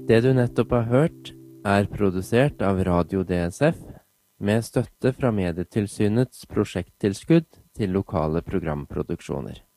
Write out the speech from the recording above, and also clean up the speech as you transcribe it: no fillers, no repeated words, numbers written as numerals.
Det du nettopp har hørt, produsert av Radio DSF, med støtte fra Medietilsynets prosjekttilskudd til lokale programproduksjoner.